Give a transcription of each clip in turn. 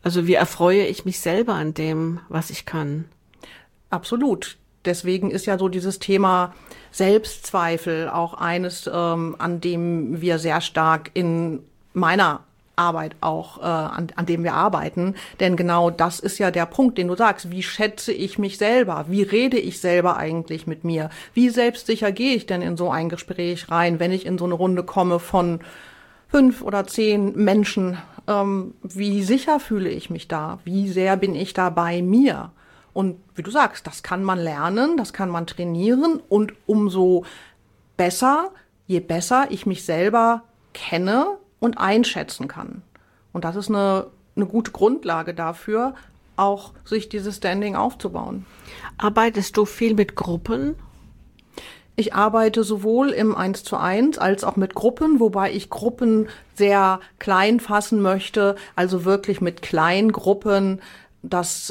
Also wie erfreue ich mich selber an dem, was ich kann? Absolut. Deswegen ist ja so dieses Thema Selbstzweifel auch eines, an dem wir sehr stark in meiner Arbeit auch, an dem wir arbeiten. Denn genau das ist ja der Punkt, den du sagst. Wie schätze ich mich selber? Wie rede ich selber eigentlich mit mir? Wie selbstsicher gehe ich denn in so ein Gespräch rein, wenn ich in so eine Runde komme von 5 oder 10 Menschen? Wie sicher fühle ich mich da? Wie sehr bin ich da bei mir? Und wie du sagst, das kann man lernen, das kann man trainieren und umso besser, je besser ich mich selber kenne und einschätzen kann. Und das ist eine gute Grundlage dafür, auch sich dieses Standing aufzubauen. Arbeitest du viel mit Gruppen? Ich arbeite sowohl im 1:1 als auch mit Gruppen, wobei ich Gruppen sehr klein fassen möchte, also wirklich mit Kleingruppen. Das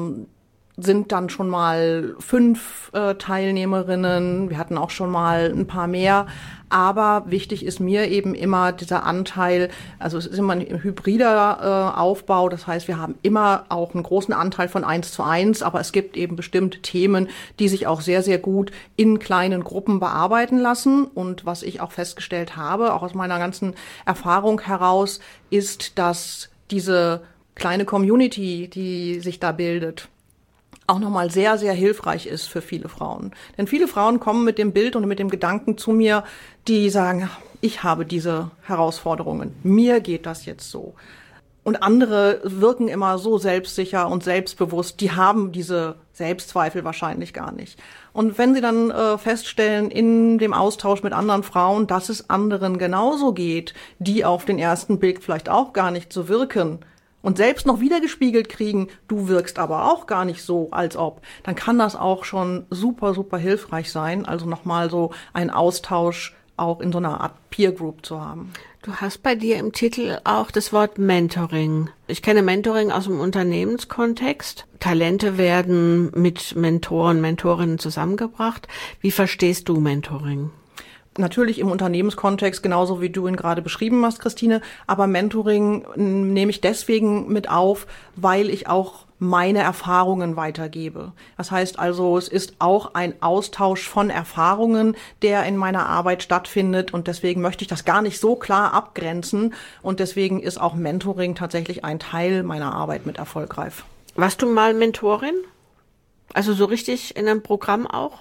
sind dann schon mal 5 Teilnehmerinnen. Wir hatten auch schon mal ein paar mehr. Aber wichtig ist mir eben immer dieser Anteil, also es ist immer ein hybrider Aufbau. Das heißt, wir haben immer auch einen großen Anteil von 1:1, aber es gibt eben bestimmte Themen, die sich auch sehr, sehr gut in kleinen Gruppen bearbeiten lassen. Und was ich auch festgestellt habe, auch aus meiner ganzen Erfahrung heraus, ist, dass diese kleine Community, die sich da bildet, auch nochmal sehr, sehr hilfreich ist für viele Frauen. Denn viele Frauen kommen mit dem Bild und mit dem Gedanken zu mir, die sagen, ich habe diese Herausforderungen, mir geht das jetzt so. Und andere wirken immer so selbstsicher und selbstbewusst, die haben diese Selbstzweifel wahrscheinlich gar nicht. Und wenn sie dann feststellen in dem Austausch mit anderen Frauen, dass es anderen genauso geht, die auf den ersten Blick vielleicht auch gar nicht so wirken, und selbst noch wiedergespiegelt kriegen, du wirkst aber auch gar nicht so, als ob, dann kann das auch schon super, super hilfreich sein. Also nochmal so einen Austausch auch in so einer Art Peer Group zu haben. Du hast bei dir im Titel auch das Wort Mentoring. Ich kenne Mentoring aus dem Unternehmenskontext. Talente werden mit Mentoren, Mentorinnen zusammengebracht. Wie verstehst du Mentoring? Natürlich im Unternehmenskontext, genauso wie du ihn gerade beschrieben hast, Christine. Aber Mentoring nehme ich deswegen mit auf, weil ich auch meine Erfahrungen weitergebe. Das heißt also, es ist auch ein Austausch von Erfahrungen, der in meiner Arbeit stattfindet. Und deswegen möchte ich das gar nicht so klar abgrenzen. Und deswegen ist auch Mentoring tatsächlich ein Teil meiner Arbeit mit Erfolgreif. Warst du mal Mentorin? Also so richtig in einem Programm auch?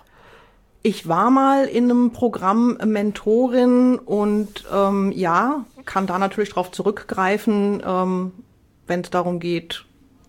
Ich war mal in einem Programm Mentorin und ja, kann da natürlich drauf zurückgreifen, wenn es darum geht,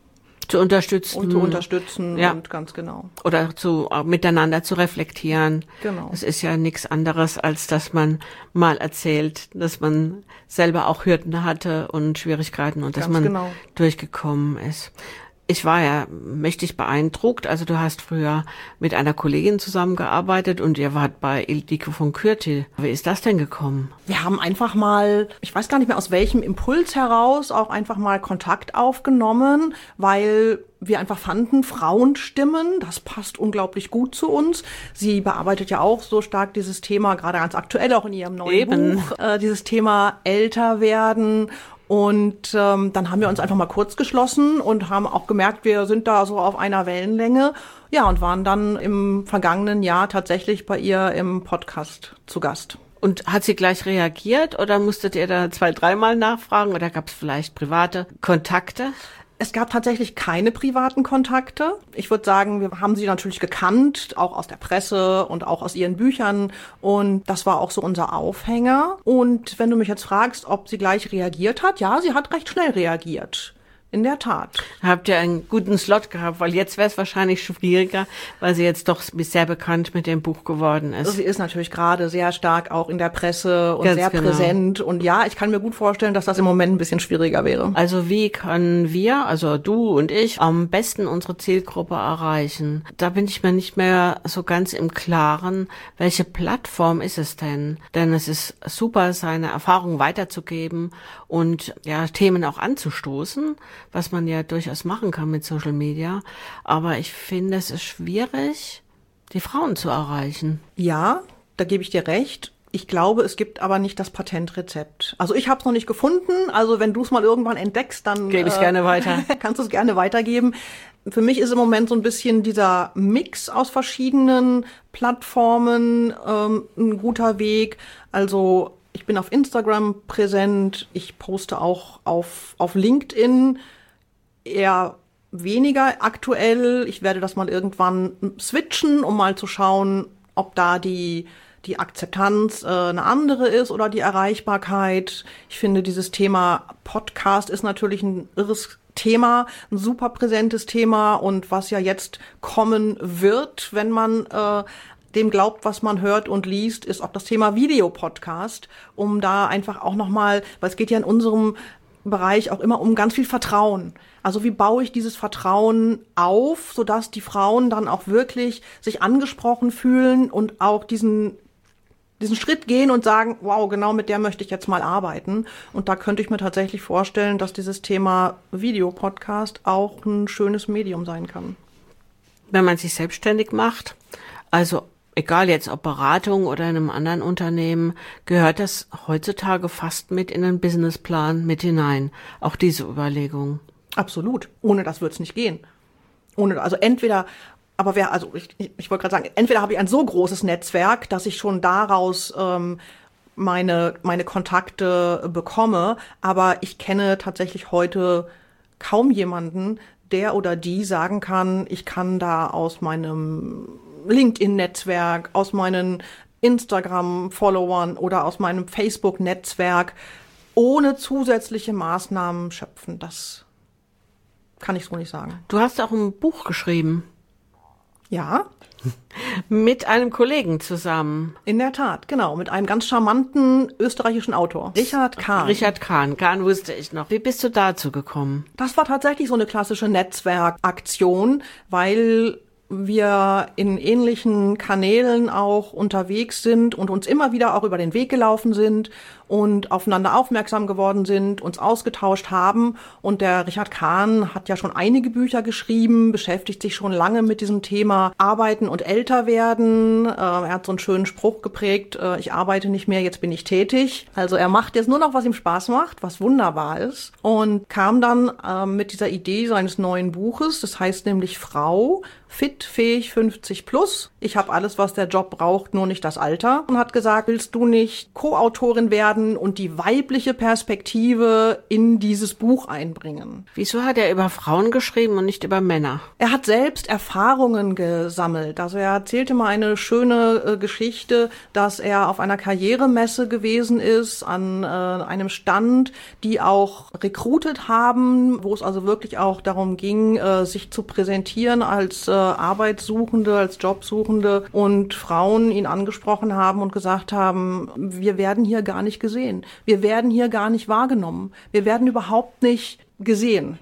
zu unterstützen. Und zu unterstützen, ja. Und ganz genau. Oder miteinander zu reflektieren. Genau. Das ist ja nichts anderes, als dass man mal erzählt, dass man selber auch Hürden hatte und Schwierigkeiten und dass man durchgekommen ist. Ich war ja mächtig beeindruckt. Also du hast früher mit einer Kollegin zusammengearbeitet und ihr wart bei Ildiko von Kürti. Wie ist das denn gekommen? Wir haben einfach mal, ich weiß gar nicht mehr aus welchem Impuls heraus, auch einfach mal Kontakt aufgenommen, weil wir einfach fanden, Frauenstimmen, das passt unglaublich gut zu uns. Sie bearbeitet ja auch so stark dieses Thema, gerade ganz aktuell auch in ihrem neuen Buch, dieses Thema älter werden. Und dann haben wir uns einfach mal kurz geschlossen und haben auch gemerkt, wir sind da so auf einer Wellenlänge. Ja, und waren dann im vergangenen Jahr tatsächlich bei ihr im Podcast zu Gast. Und hat sie gleich reagiert oder musstet ihr da 2-3 Mal nachfragen oder gab es vielleicht private Kontakte? Es gab tatsächlich keine privaten Kontakte. Ich würde sagen, wir haben sie natürlich gekannt, auch aus der Presse und auch aus ihren Büchern. Und das war auch so unser Aufhänger. Und wenn du mich jetzt fragst, ob sie gleich reagiert hat, ja, sie hat recht schnell reagiert. In der Tat. Habt ihr einen guten Slot gehabt, weil jetzt wäre es wahrscheinlich schwieriger, weil sie jetzt doch sehr bekannt mit dem Buch geworden ist. Sie ist natürlich gerade sehr stark auch in der Presse und sehr präsent. Und ja, ich kann mir gut vorstellen, dass das im Moment ein bisschen schwieriger wäre. Also wie können wir, also du und ich, am besten unsere Zielgruppe erreichen? Da bin ich mir nicht mehr so ganz im Klaren, welche Plattform ist es denn? Denn es ist super, seine Erfahrungen weiterzugeben und ja, Themen auch anzustoßen, was man ja durchaus machen kann mit Social Media. Aber ich finde, es ist schwierig, die Frauen zu erreichen. Ja, da gebe ich dir recht. Ich glaube, es gibt aber nicht das Patentrezept. Also ich habe es noch nicht gefunden. Also wenn du es mal irgendwann entdeckst, dann gebe ich gerne weiter. Kannst du es gerne weitergeben. Für mich ist im Moment so ein bisschen dieser Mix aus verschiedenen Plattformen ein guter Weg. Also ich bin auf Instagram präsent. Ich poste auch auf LinkedIn eher weniger aktuell. Ich werde das mal irgendwann switchen, um mal zu schauen, ob da die Akzeptanz eine andere ist oder die Erreichbarkeit. Ich finde, dieses Thema Podcast ist natürlich ein irres Thema, ein super präsentes Thema und was ja jetzt kommen wird, wenn man dem glaubt, was man hört und liest, ist auch das Thema Videopodcast, um da einfach auch nochmal, weil es geht ja in unserem Bereich auch immer um ganz viel Vertrauen. Also wie baue ich dieses Vertrauen auf, sodass die Frauen dann auch wirklich sich angesprochen fühlen und auch diesen Schritt gehen und sagen, wow, genau mit der möchte ich jetzt mal arbeiten. Und da könnte ich mir tatsächlich vorstellen, dass dieses Thema Videopodcast auch ein schönes Medium sein kann. Wenn man sich selbstständig macht, also egal jetzt ob Beratung oder in einem anderen Unternehmen, gehört das heutzutage fast mit in den Businessplan mit hinein. Auch diese Überlegung. Absolut. Ohne das wird es nicht gehen. Also entweder, aber ich wollte gerade sagen, entweder habe ich ein so großes Netzwerk, dass ich schon daraus meine Kontakte bekomme, aber ich kenne tatsächlich heute kaum jemanden, der oder die sagen kann, ich kann da aus meinem LinkedIn-Netzwerk, aus meinen Instagram-Followern oder aus meinem Facebook-Netzwerk ohne zusätzliche Maßnahmen schöpfen. Das kann ich so nicht sagen. Du hast auch ein Buch geschrieben. Ja. Mit einem Kollegen zusammen. In der Tat, genau. Mit einem ganz charmanten österreichischen Autor. Richard Kahn. Richard Kahn. Kahn wusste ich noch. Wie bist du dazu gekommen? Das war tatsächlich so eine klassische Netzwerkaktion, weil wir in ähnlichen Kanälen auch unterwegs sind und uns immer wieder auch über den Weg gelaufen sind und aufeinander aufmerksam geworden sind, uns ausgetauscht haben. Und der Richard Kahn hat ja schon einige Bücher geschrieben, beschäftigt sich schon lange mit diesem Thema Arbeiten und Älterwerden. Er hat so einen schönen Spruch geprägt, ich arbeite nicht mehr, jetzt bin ich tätig. Also er macht jetzt nur noch, was ihm Spaß macht, was wunderbar ist. Und kam dann mit dieser Idee seines neuen Buches, das heißt nämlich Frau, fit, fähig, 50 plus. Ich habe alles, was der Job braucht, nur nicht das Alter. Und hat gesagt, willst du nicht Co-Autorin werden und die weibliche Perspektive in dieses Buch einbringen? Wieso hat er über Frauen geschrieben und nicht über Männer? Er hat selbst Erfahrungen gesammelt. Also er erzählte mal eine schöne Geschichte, dass er auf einer Karrieremesse gewesen ist, an einem Stand, die auch recruited haben, wo es also wirklich auch darum ging, sich zu präsentieren als Arbeitssuchende, als Jobsuchende, und Frauen ihn angesprochen haben und gesagt haben, wir werden hier gar nicht gesehen. Wir werden hier gar nicht wahrgenommen. Wir werden überhaupt nicht gesehen.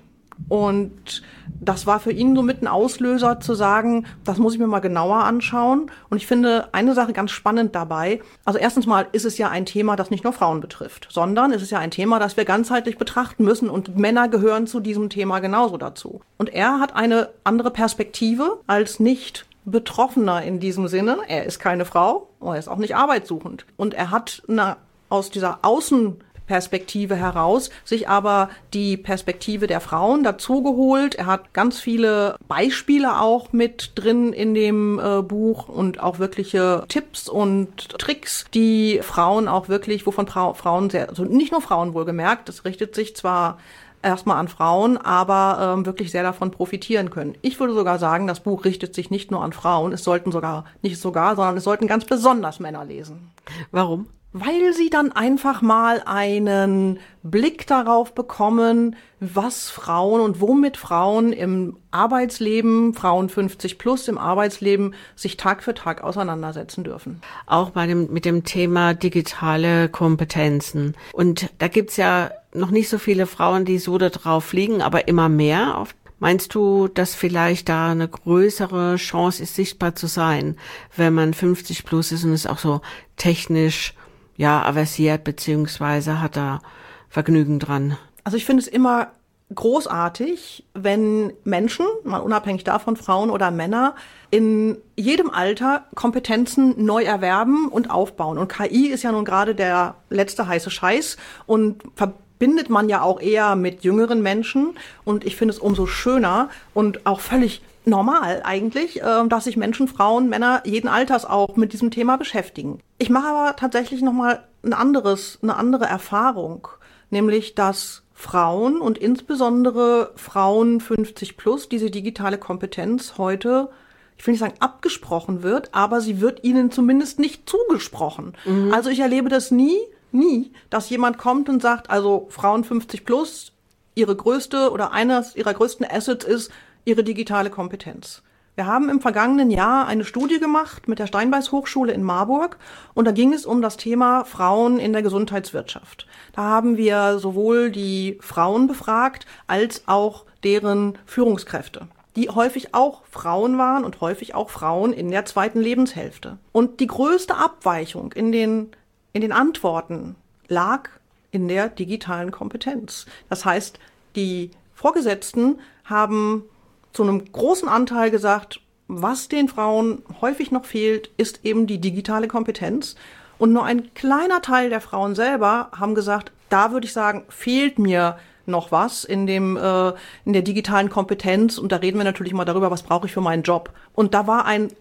Und das war für ihn so mit ein Auslöser zu sagen, das muss ich mir mal genauer anschauen. Und ich finde eine Sache ganz spannend dabei. Also erstens mal ist es ja ein Thema, das nicht nur Frauen betrifft, sondern es ist ja ein Thema, das wir ganzheitlich betrachten müssen. Und Männer gehören zu diesem Thema genauso dazu. Und er hat eine andere Perspektive als nicht Betroffener in diesem Sinne. Er ist keine Frau, er ist auch nicht arbeitssuchend. Und er hat aus dieser Außenperspektive heraus sich aber die Perspektive der Frauen dazugeholt. Er hat ganz viele Beispiele auch mit drin in dem Buch und auch wirkliche Tipps und Tricks, die Frauen auch wirklich, wovon Frauen sehr, also nicht nur Frauen wohlgemerkt, das richtet sich zwar erstmal an Frauen, aber wirklich sehr davon profitieren können. Ich würde sogar sagen, das Buch richtet sich nicht nur an Frauen, sondern es sollten ganz besonders Männer lesen. Warum? Weil sie dann einfach mal einen Blick darauf bekommen, was Frauen und womit Frauen im Arbeitsleben, Frauen 50 plus im Arbeitsleben, sich Tag für Tag auseinandersetzen dürfen. Auch mit dem Thema digitale Kompetenzen. Und da gibt's ja noch nicht so viele Frauen, die so da drauf liegen, aber immer mehr. Meinst du, dass vielleicht da eine größere Chance ist, sichtbar zu sein, wenn man 50 plus ist und es auch so technisch aversiert, beziehungsweise hat da Vergnügen dran? Also ich finde es immer großartig, wenn Menschen, mal unabhängig davon, Frauen oder Männer, in jedem Alter Kompetenzen neu erwerben und aufbauen. Und KI ist ja nun gerade der letzte heiße Scheiß und verbindet man ja auch eher mit jüngeren Menschen. Und ich finde es umso schöner und auch völlig normal eigentlich, dass sich Menschen, Frauen, Männer jeden Alters auch mit diesem Thema beschäftigen. Ich mache aber tatsächlich nochmal eine andere Erfahrung, nämlich dass Frauen und insbesondere Frauen 50 plus diese digitale Kompetenz heute, ich will nicht sagen abgesprochen wird, aber sie wird ihnen zumindest nicht zugesprochen. Also ich erlebe das nie, dass jemand kommt und sagt, also Frauen 50 plus, ihre größte oder eines ihrer größten Assets ist ihre digitale Kompetenz. Wir haben im vergangenen Jahr eine Studie gemacht mit der Steinbeis Hochschule in Marburg und da ging es um das Thema Frauen in der Gesundheitswirtschaft. Da haben wir sowohl die Frauen befragt als auch deren Führungskräfte, die häufig auch Frauen waren und häufig auch Frauen in der zweiten Lebenshälfte. Und die größte Abweichung in den Antworten lag in der digitalen Kompetenz. Das heißt, die Vorgesetzten haben zu einem großen Anteil gesagt, was den Frauen häufig noch fehlt, ist eben die digitale Kompetenz. Und nur ein kleiner Teil der Frauen selber haben gesagt, da würde ich sagen, fehlt mir noch was in der digitalen Kompetenz. Und da reden wir natürlich mal darüber, was brauche ich für meinen Job. Und da war eine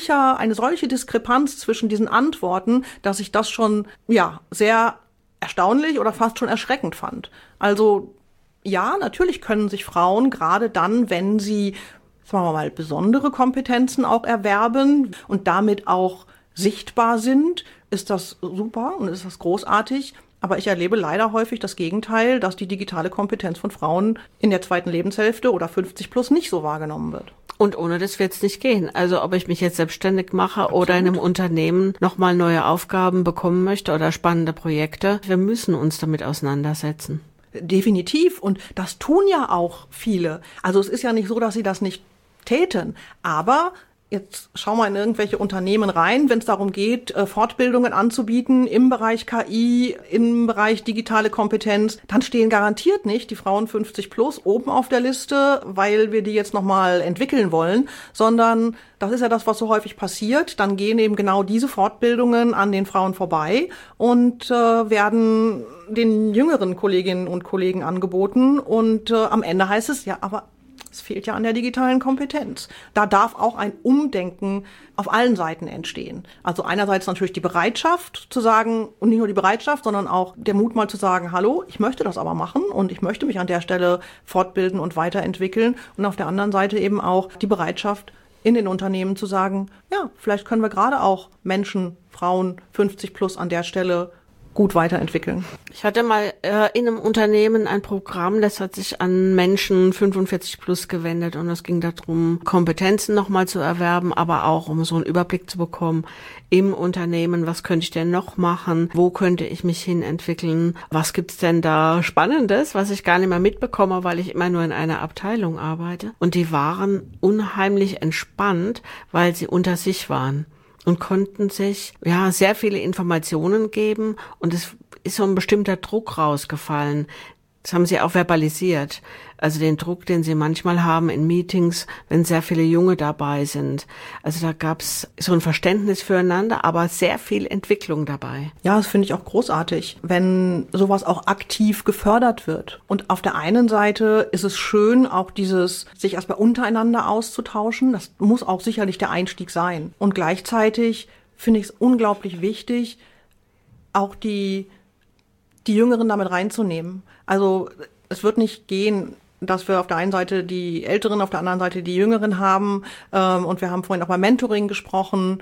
solche Diskrepanz zwischen diesen Antworten, dass ich das schon, sehr erstaunlich oder fast schon erschreckend fand. Also, ja, natürlich können sich Frauen gerade dann, wenn sie, sagen wir mal, besondere Kompetenzen auch erwerben und damit auch sichtbar sind, ist das super und ist das großartig. Aber ich erlebe leider häufig das Gegenteil, dass die digitale Kompetenz von Frauen in der zweiten Lebenshälfte oder 50 plus nicht so wahrgenommen wird. Und ohne das wird's nicht gehen. Also ob ich mich jetzt selbstständig mache Absolut. Oder in einem Unternehmen nochmal neue Aufgaben bekommen möchte oder spannende Projekte, wir müssen uns damit auseinandersetzen. Definitiv. Und das tun ja auch viele. Also es ist ja nicht so, dass sie das nicht täten. Aber jetzt schau mal in irgendwelche Unternehmen rein, wenn es darum geht, Fortbildungen anzubieten im Bereich KI, im Bereich digitale Kompetenz, dann stehen garantiert nicht die Frauen 50 plus oben auf der Liste, weil wir die jetzt nochmal entwickeln wollen, sondern das ist ja das, was so häufig passiert. Dann gehen eben genau diese Fortbildungen an den Frauen vorbei und werden den jüngeren Kolleginnen und Kollegen angeboten und am Ende heißt es, ja, aber es fehlt ja an der digitalen Kompetenz. Da darf auch ein Umdenken auf allen Seiten entstehen. Also einerseits natürlich die Bereitschaft zu sagen, und nicht nur die Bereitschaft, sondern auch der Mut mal zu sagen, hallo, ich möchte das aber machen und ich möchte mich an der Stelle fortbilden und weiterentwickeln. Und auf der anderen Seite eben auch die Bereitschaft in den Unternehmen zu sagen, ja, vielleicht können wir gerade auch Menschen, Frauen 50 plus an der Stelle gut weiterentwickeln. Ich hatte mal in einem Unternehmen ein Programm, das hat sich an Menschen 45 plus gewendet und es ging darum, Kompetenzen nochmal zu erwerben, aber auch um so einen Überblick zu bekommen im Unternehmen, was könnte ich denn noch machen, wo könnte ich mich hin entwickeln, was gibt's denn da Spannendes, was ich gar nicht mehr mitbekomme, weil ich immer nur in einer Abteilung arbeite. Und die waren unheimlich entspannt, weil sie unter sich waren und konnten sich sehr viele Informationen geben und es ist so ein bestimmter Druck rausgefallen. Das haben sie auch verbalisiert. Also den Druck, den sie manchmal haben in Meetings, wenn sehr viele Junge dabei sind. Also da gab's so ein Verständnis füreinander, aber sehr viel Entwicklung dabei. Ja, das finde ich auch großartig, wenn sowas auch aktiv gefördert wird. Und auf der einen Seite ist es schön, auch dieses sich erstmal untereinander auszutauschen. Das muss auch sicherlich der Einstieg sein. Und gleichzeitig finde ich es unglaublich wichtig, auch die Jüngeren damit reinzunehmen. Also es wird nicht gehen, dass wir auf der einen Seite die Älteren, auf der anderen Seite die Jüngeren haben. Und wir haben vorhin auch mal Mentoring gesprochen.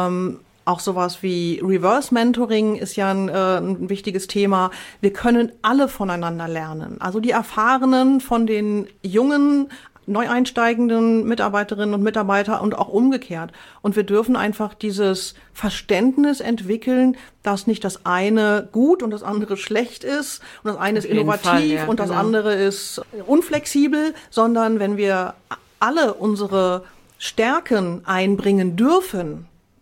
Auch sowas wie Reverse Mentoring ist ja ein wichtiges Thema. Wir können alle voneinander lernen. Also die Erfahrenen von den jungen, neu einsteigenden Mitarbeiterinnen und Mitarbeiter und auch umgekehrt. Und wir dürfen einfach dieses Verständnis entwickeln, dass nicht das eine gut und das andere schlecht ist und das eine ist innovativ und das andere ist unflexibel, sondern wenn wir alle unsere Stärken einbringen dürfen,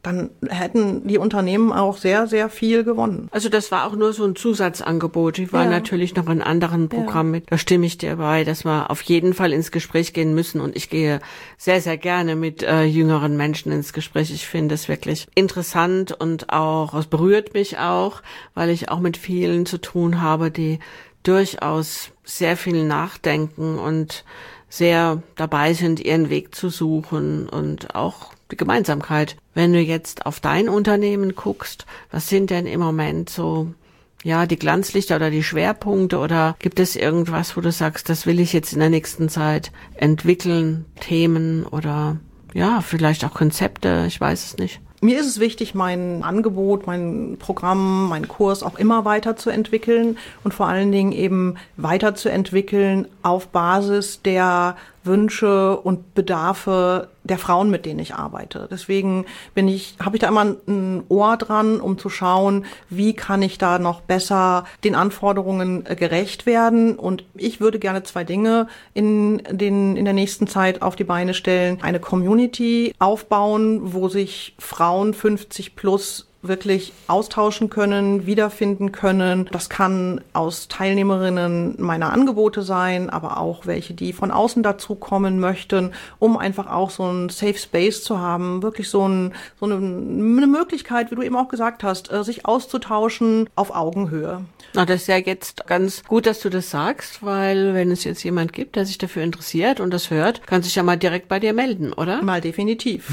dann hätten die Unternehmen auch sehr, sehr viel gewonnen. Also das war auch nur so ein Zusatzangebot. Ich war natürlich noch in anderen Programmen mit. Da stimme ich dir bei, dass wir auf jeden Fall ins Gespräch gehen müssen. Und ich gehe sehr, sehr gerne mit jüngeren Menschen ins Gespräch. Ich finde es wirklich interessant und auch, es berührt mich auch, weil ich auch mit vielen zu tun habe, die durchaus sehr viel nachdenken und sehr dabei sind, ihren Weg zu suchen und auch die Gemeinsamkeit. Wenn du jetzt auf dein Unternehmen guckst, was sind denn im Moment so, ja, die Glanzlichter oder die Schwerpunkte, oder gibt es irgendwas, wo du sagst, das will ich jetzt in der nächsten Zeit entwickeln, Themen oder ja, vielleicht auch Konzepte, ich weiß es nicht. Mir ist es wichtig, mein Angebot, mein Programm, meinen Kurs auch immer weiterzuentwickeln und vor allen Dingen eben weiterzuentwickeln auf Basis der Wünsche und Bedarfe der Frauen, mit denen ich arbeite. Deswegen habe ich da immer ein Ohr dran, um zu schauen, wie kann ich da noch besser den Anforderungen gerecht werden. Und ich würde gerne 2 Dinge in der nächsten Zeit auf die Beine stellen. Eine Community aufbauen, wo sich Frauen 50 plus wirklich austauschen können, wiederfinden können. Das kann aus Teilnehmerinnen meiner Angebote sein, aber auch welche, die von außen dazukommen möchten, um einfach auch so ein Safe Space zu haben, wirklich so eine Möglichkeit, wie du eben auch gesagt hast, sich auszutauschen auf Augenhöhe. Na, das ist ja jetzt ganz gut, dass du das sagst, weil wenn es jetzt jemand gibt, der sich dafür interessiert und das hört, kann sich ja mal direkt bei dir melden, oder? Mal definitiv.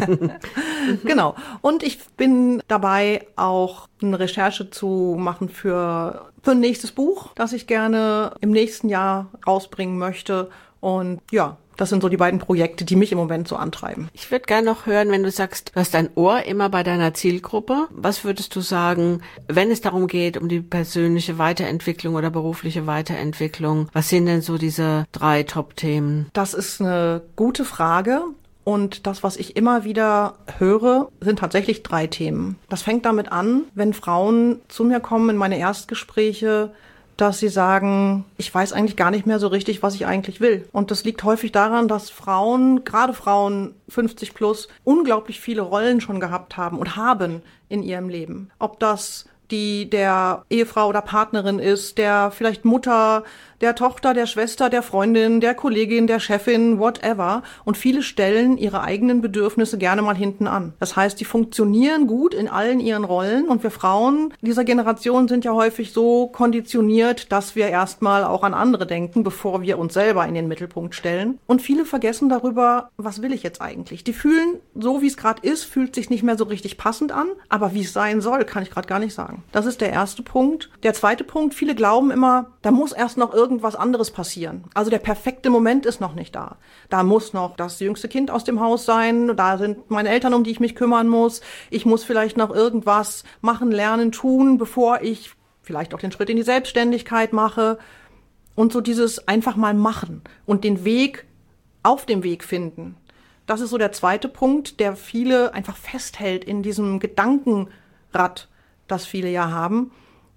Genau. Und ich bin dabei, auch eine Recherche zu machen für ein nächstes Buch, das ich gerne im nächsten Jahr rausbringen möchte. Und ja, das sind so die beiden Projekte, die mich im Moment so antreiben. Ich würde gerne noch hören, wenn du sagst, du hast dein Ohr immer bei deiner Zielgruppe. Was würdest du sagen, wenn es darum geht, um die persönliche Weiterentwicklung oder berufliche Weiterentwicklung? Was sind denn so diese 3 Top-Themen? Das ist eine gute Frage. Und das, was ich immer wieder höre, sind tatsächlich 3 Themen. Das fängt damit an, wenn Frauen zu mir kommen in meine Erstgespräche, dass sie sagen, ich weiß eigentlich gar nicht mehr so richtig, was ich eigentlich will. Und das liegt häufig daran, dass Frauen, gerade Frauen 50 plus, unglaublich viele Rollen schon gehabt haben und haben in ihrem Leben. Ob das die der Ehefrau oder Partnerin ist, der vielleicht Mutter, der Tochter, der Schwester, der Freundin, der Kollegin, der Chefin, whatever. Und viele stellen ihre eigenen Bedürfnisse gerne mal hinten an. Das heißt, die funktionieren gut in allen ihren Rollen. Und wir Frauen dieser Generation sind ja häufig so konditioniert, dass wir erstmal auch an andere denken, bevor wir uns selber in den Mittelpunkt stellen. Und viele vergessen darüber, was will ich jetzt eigentlich? Die fühlen, so wie es gerade ist, fühlt sich nicht mehr so richtig passend an. Aber wie es sein soll, kann ich gerade gar nicht sagen. Das ist der erste Punkt. Der zweite Punkt, viele glauben immer, da muss erst noch irgendwas anderes passieren. Also der perfekte Moment ist noch nicht da. Da muss noch das jüngste Kind aus dem Haus sein, da sind meine Eltern, um die ich mich kümmern muss. Ich muss vielleicht noch irgendwas machen, lernen, tun, bevor ich vielleicht auch den Schritt in die Selbstständigkeit mache. Und so dieses einfach mal machen und den Weg auf dem Weg finden. Das ist so der zweite Punkt, der viele einfach festhält in diesem Gedankenrad, das viele ja haben.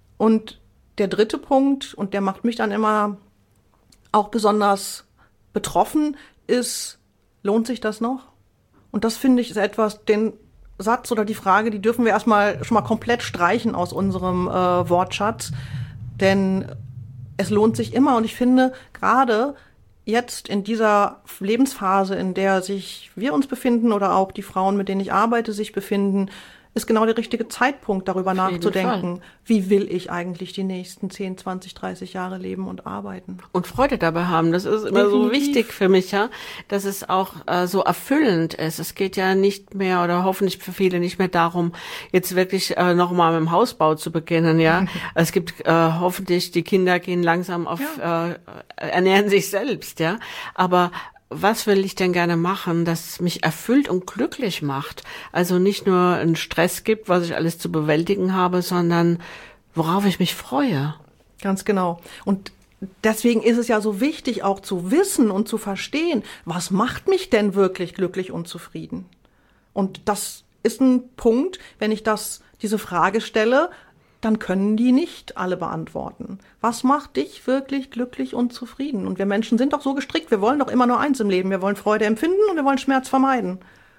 Und der dritte Punkt, und der macht mich dann immer auch besonders betroffen, ist, lohnt sich das noch? Und das finde ich ist etwas, den Satz oder die Frage, die dürfen wir erstmal schon mal komplett streichen aus unserem Wortschatz. Denn es lohnt sich immer. Und ich finde, gerade jetzt in dieser Lebensphase, in der wir uns befinden oder auch die Frauen, mit denen ich arbeite, sich befinden, ist genau der richtige Zeitpunkt, darüber nachzudenken, wie will ich eigentlich die nächsten 10, 20, 30 Jahre leben und arbeiten. Und Freude dabei haben, das ist immer so wichtig für mich, ja, dass es auch so erfüllend ist. Es geht ja nicht mehr oder hoffentlich für viele nicht mehr darum, jetzt wirklich nochmal mit dem Hausbau zu beginnen, ja. Es gibt hoffentlich, die Kinder gehen langsam ernähren sich selbst, ja. Aber was will ich denn gerne machen, das mich erfüllt und glücklich macht? Also nicht nur einen Stress gibt, was ich alles zu bewältigen habe, sondern worauf ich mich freue. Ganz genau. Und deswegen ist es ja so wichtig, auch zu wissen und zu verstehen, was macht mich denn wirklich glücklich und zufrieden? Und das ist ein Punkt, wenn ich diese Frage stelle, dann können die nicht alle beantworten. Was macht dich wirklich glücklich und zufrieden? Und wir Menschen sind doch so gestrickt, wir wollen doch immer nur eins im Leben. Wir wollen Freude empfinden und wir wollen Schmerz vermeiden.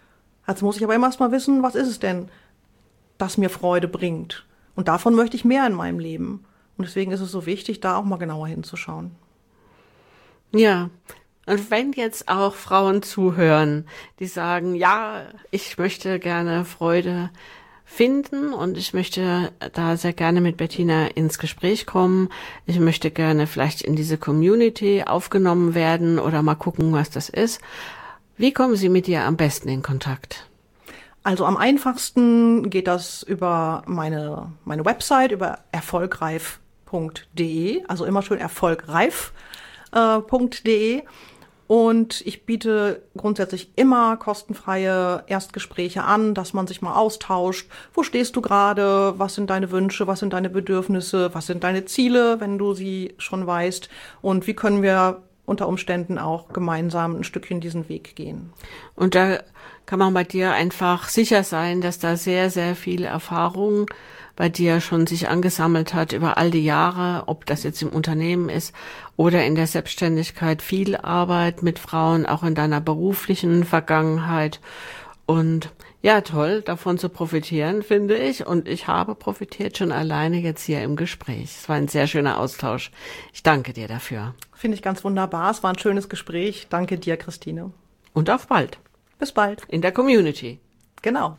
Jetzt muss ich aber immer erst mal wissen, was ist es denn, das mir Freude bringt. Und davon möchte ich mehr in meinem Leben. Und deswegen ist es so wichtig, da auch mal genauer hinzuschauen. Ja, und wenn jetzt auch Frauen zuhören, die sagen, ja, ich möchte gerne Freude finden und ich möchte da sehr gerne mit Bettina ins Gespräch kommen. Ich möchte gerne vielleicht in diese Community aufgenommen werden oder mal gucken, was das ist. Wie kommen Sie mit dir am besten in Kontakt? Also am einfachsten geht das über meine Website, über erfolgreif.de, also immer schön erfolgreif.de. Und ich biete grundsätzlich immer kostenfreie Erstgespräche an, dass man sich mal austauscht. Wo stehst du gerade? Was sind deine Wünsche? Was sind deine Bedürfnisse? Was sind deine Ziele, wenn du sie schon weißt? Und wie können wir unter Umständen auch gemeinsam ein Stückchen diesen Weg gehen? Und da kann man bei dir einfach sicher sein, dass da sehr, sehr viel Erfahrung bei dir schon sich angesammelt hat über all die Jahre, ob das jetzt im Unternehmen ist oder in der Selbstständigkeit, viel Arbeit mit Frauen, auch in deiner beruflichen Vergangenheit. Und ja, toll, davon zu profitieren, finde ich. Und ich habe profitiert schon alleine jetzt hier im Gespräch. Es war ein sehr schöner Austausch. Ich danke dir dafür. Finde ich ganz wunderbar. Es war ein schönes Gespräch. Danke dir, Christine. Und auf bald. Bis bald. In der Community. Genau.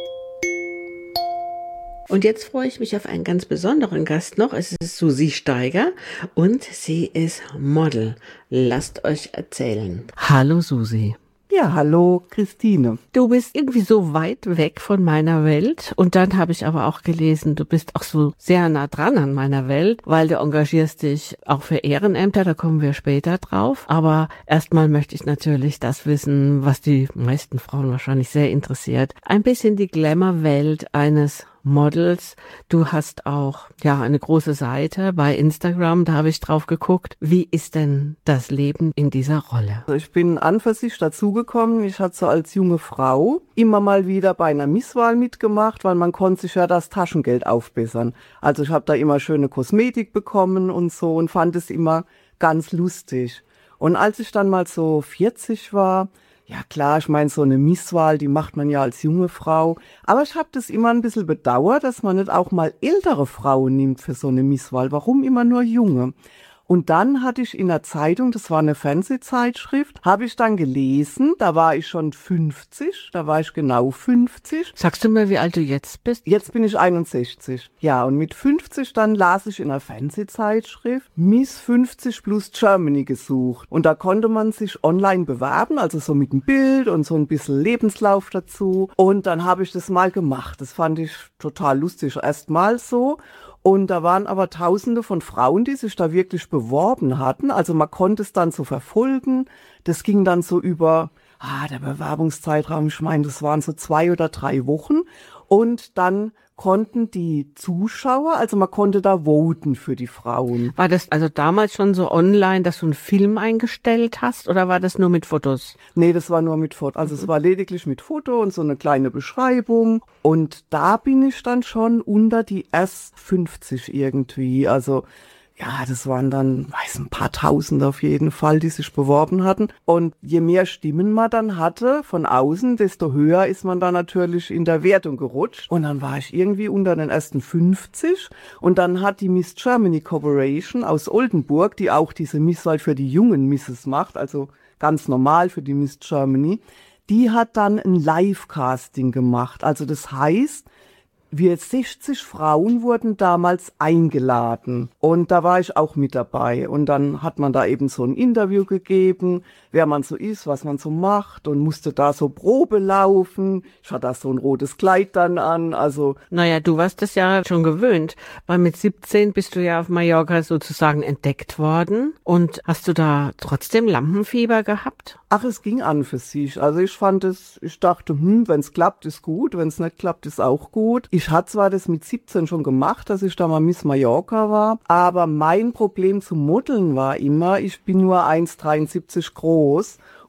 Und jetzt freue ich mich auf einen ganz besonderen Gast noch. Es ist Susi Steiger und sie ist Model. Lasst euch erzählen. Hallo Susi. Ja, hallo Christine. Du bist irgendwie so weit weg von meiner Welt und dann habe ich aber auch gelesen, du bist auch so sehr nah dran an meiner Welt, weil du engagierst dich auch für Ehrenämter, da kommen wir später drauf. Aber erstmal möchte ich natürlich das wissen, was die meisten Frauen wahrscheinlich sehr interessiert. Ein bisschen die Glamour-Welt eines Models. Du hast auch eine große Seite bei Instagram, da habe ich drauf geguckt. Wie ist denn das Leben in dieser Rolle? Also ich bin an für sich dazugekommen. Ich hatte so als junge Frau immer mal wieder bei einer Misswahl mitgemacht, weil man konnte sich ja das Taschengeld aufbessern. Also ich habe da immer schöne Kosmetik bekommen und so und fand es immer ganz lustig. Und als ich dann mal so 40 war, ja klar, ich meine, so eine Misswahl, die macht man ja als junge Frau. Aber ich habe das immer ein bisschen bedauert, dass man nicht auch mal ältere Frauen nimmt für so eine Misswahl. Warum immer nur junge? Und dann hatte ich in der Zeitung, das war eine Fernsehzeitschrift, habe ich dann gelesen, da war ich schon 50, da war ich genau 50. Sagst du mir, wie alt du jetzt bist? Jetzt bin ich 61. Ja, und mit 50 dann las ich in einer Fernsehzeitschrift Miss 50 plus Germany gesucht. Und da konnte man sich online bewerben, also so mit einem Bild und so ein bisschen Lebenslauf dazu. Und dann habe ich das mal gemacht. Das fand ich total lustig, erstmal so. Und da waren aber Tausende von Frauen, die sich da wirklich beworben hatten. Also man konnte es dann so verfolgen. Das ging dann so über, der Bewerbungszeitraum, ich meine, das waren so 2 oder 3 Wochen. Und dann konnten die Zuschauer, also man konnte da voten für die Frauen. War das also damals schon so online, dass du einen Film eingestellt hast oder war das nur mit Fotos? Nee, das war nur mit Foto. Also es war lediglich mit Foto und so eine kleine Beschreibung. Und da bin ich dann schon unter die erst 50 irgendwie. Also ja, das waren dann, ein paar Tausend auf jeden Fall, die sich beworben hatten. Und je mehr Stimmen man dann hatte von außen, desto höher ist man dann natürlich in der Wertung gerutscht. Und dann war ich irgendwie unter den ersten 50. Und dann hat die Miss Germany Corporation aus Oldenburg, die auch diese Misswahl für die jungen Misses macht, also ganz normal für die Miss Germany, die hat dann ein Live-Casting gemacht. Also das heißt, wir 60 Frauen wurden damals eingeladen und da war ich auch mit dabei und dann hat man da eben so ein Interview gegeben, wer man so ist, was man so macht und musste da so Probe laufen. Ich hatte da so ein rotes Kleid dann an, also. Naja, du warst das ja schon gewöhnt, weil mit 17 bist du ja auf Mallorca sozusagen entdeckt worden und hast du da trotzdem Lampenfieber gehabt? Ach, es ging an für sich. Also ich dachte, wenn es klappt, ist gut, wenn es nicht klappt, ist auch gut. Ich hatte zwar das mit 17 schon gemacht, dass ich da mal Miss Mallorca war, aber mein Problem zum Modeln war immer, ich bin nur 1,73 groß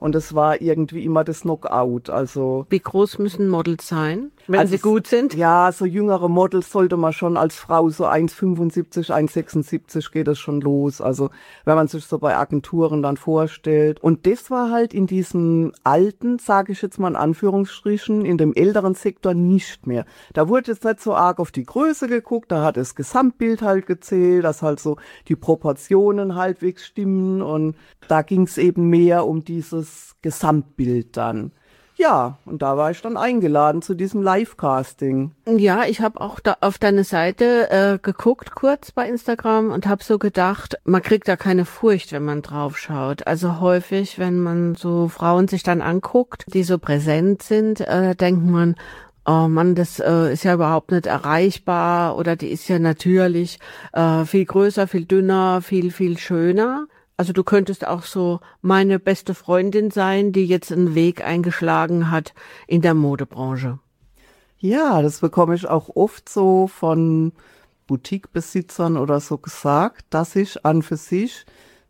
Und es war irgendwie immer das Knockout. Also Wie groß müssen Models sein, wenn also sie gut sind? Ja, so jüngere Models sollte man schon als Frau so 1,75, 1,76 geht das schon los. Also wenn man sich so bei Agenturen dann vorstellt. Und das war halt in diesem alten, sage ich jetzt mal in Anführungsstrichen, in dem älteren Sektor nicht mehr. Da wurde jetzt nicht so arg auf die Größe geguckt, da hat das Gesamtbild halt gezählt, dass halt so die Proportionen halbwegs stimmen und da ging es eben mehr um dieses Gesamtbild dann. Ja, und da war ich dann eingeladen zu diesem Live-Casting. Ja, ich habe auch da auf deine Seite geguckt kurz bei Instagram und habe so gedacht, man kriegt da keine Furcht, wenn man drauf schaut. Also häufig, wenn man so Frauen sich dann anguckt, die so präsent sind, denkt man, oh Mann, das ist ja überhaupt nicht erreichbar oder die ist ja natürlich viel größer, viel dünner, viel schöner. Also du könntest auch so meine beste Freundin sein, die jetzt einen Weg eingeschlagen hat in der Modebranche. Ja, das bekomme ich auch oft so von Boutiquebesitzern oder so gesagt, dass ich an für sich,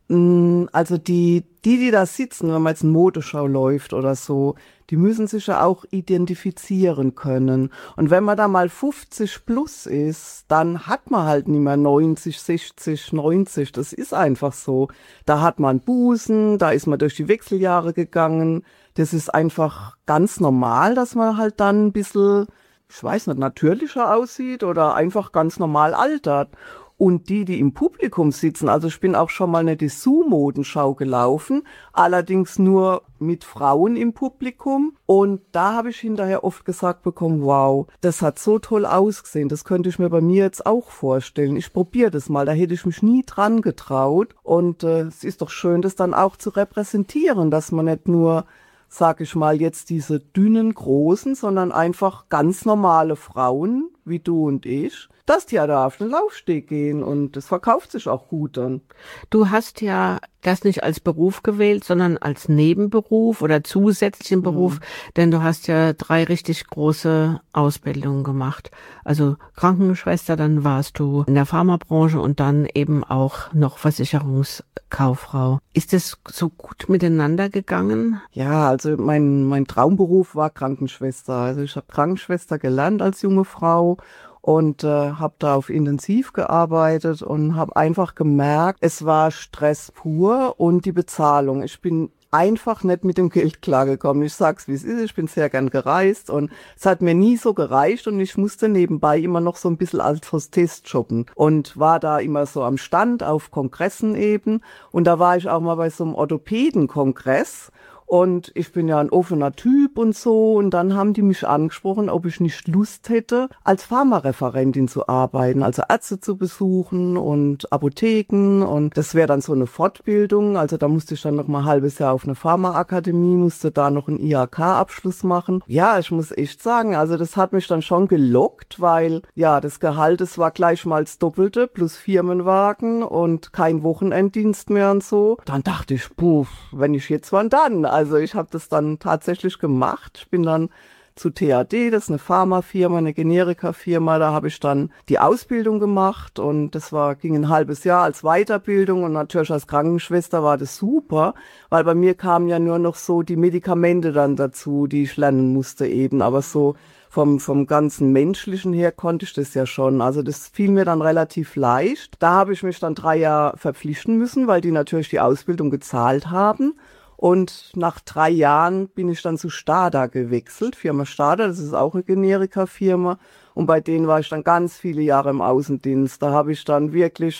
also die da sitzen, wenn man jetzt eine Modeschau läuft oder so, die müssen sich ja auch identifizieren können. Und wenn man da mal 50 plus ist, dann hat man halt nicht mehr 90, 60, 90. Das ist einfach so. Da hat man Busen, da ist man durch die Wechseljahre gegangen. Das ist einfach ganz normal, dass man halt dann ein bisschen, ich weiß nicht, natürlicher aussieht oder einfach ganz normal altert. Und die im Publikum sitzen, also ich bin auch schon mal eine Dessous-Modenschau gelaufen, allerdings nur mit Frauen im Publikum. Und da habe ich hinterher oft gesagt bekommen, wow, das hat so toll ausgesehen, das könnte ich mir bei mir jetzt auch vorstellen. Ich probiere das mal, da hätte ich mich nie dran getraut. Und es ist doch schön, das dann auch zu repräsentieren, dass man nicht nur, sag ich mal, jetzt diese dünnen, großen, sondern einfach ganz normale Frauen, wie du und ich, dass die ja da auf den Laufsteg gehen und das verkauft sich auch gut dann. Du hast ja das nicht als Beruf gewählt, sondern als Nebenberuf oder zusätzlichen Beruf, denn du hast ja 3 richtig große Ausbildungen gemacht. Also Krankenschwester, dann warst du in der Pharmabranche und dann eben auch noch Versicherungskauffrau. Ist das so gut miteinander gegangen? Ja, also mein Traumberuf war Krankenschwester. Also ich habe Krankenschwester gelernt als junge Frau und habe da auf Intensiv gearbeitet und habe einfach gemerkt, es war Stress pur und die Bezahlung. Ich bin einfach nicht mit dem Geld klargekommen. Ich sag's, wie es ist. Ich bin sehr gern gereist und es hat mir nie so gereicht und ich musste nebenbei immer noch so ein bisschen als Hostess jobben und war da immer so am Stand auf Kongressen eben und da war ich auch mal bei so einem Orthopädenkongress. Und ich bin ja ein offener Typ und so. Und dann haben die mich angesprochen, ob ich nicht Lust hätte, als Pharmareferentin zu arbeiten, also Ärzte zu besuchen und Apotheken. Und das wäre dann so eine Fortbildung. Also da musste ich dann noch mal ein halbes Jahr auf eine Pharmaakademie, musste da noch einen IHK-Abschluss machen. Ja, ich muss echt sagen, also das hat mich dann schon gelockt, weil ja, das Gehalt, das war gleich mal das Doppelte plus Firmenwagen und kein Wochenenddienst mehr und so. Dann dachte ich, puh, wenn ich jetzt wann dann? Also ich habe das dann tatsächlich gemacht. Ich bin dann zu TAD, das ist eine Pharmafirma, eine Generika-Firma. Da habe ich dann die Ausbildung gemacht und das ging ein halbes Jahr als Weiterbildung und natürlich als Krankenschwester war das super, weil bei mir kamen ja nur noch so die Medikamente dann dazu, die ich lernen musste eben, aber so vom ganzen Menschlichen her konnte ich das ja schon. Also das fiel mir dann relativ leicht. Da habe ich mich dann 3 Jahre verpflichten müssen, weil die natürlich die Ausbildung gezahlt haben. Und nach 3 Jahren bin ich dann zu Stada gewechselt, Firma Stada, das ist auch eine Generika-Firma. Und bei denen war ich dann ganz viele Jahre im Außendienst. Da habe ich dann wirklich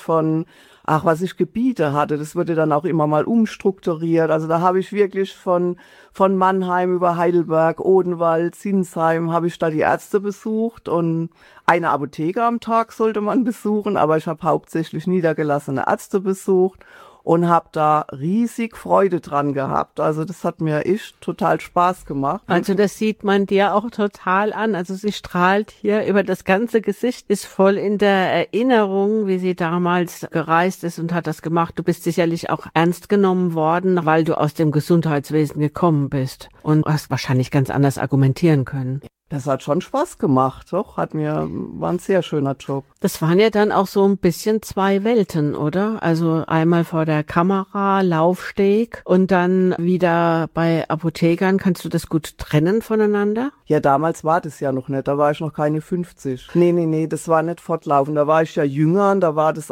was ich Gebiete hatte, das wurde dann auch immer mal umstrukturiert. Also da habe ich wirklich von Mannheim über Heidelberg, Odenwald, Sinsheim, habe ich da die Ärzte besucht und eine Apotheke am Tag sollte man besuchen, aber ich habe hauptsächlich niedergelassene Ärzte besucht. Und habe da riesig Freude dran gehabt. Also das hat mir echt total Spaß gemacht. Also das sieht man dir auch total an. Also sie strahlt hier über das ganze Gesicht, ist voll in der Erinnerung, wie sie damals gereist ist und hat das gemacht. Du bist sicherlich auch ernst genommen worden, weil du aus dem Gesundheitswesen gekommen bist und hast wahrscheinlich ganz anders argumentieren können. Das hat schon Spaß gemacht, doch, war ein sehr schöner Job. Das waren ja dann auch so ein bisschen zwei Welten, oder? Also einmal vor der Kamera, Laufsteg und dann wieder bei Apothekern. Kannst du das gut trennen voneinander? Ja, damals war das ja noch nicht, da war ich noch keine 50. Nee, das war nicht fortlaufend, da war ich ja jünger und da war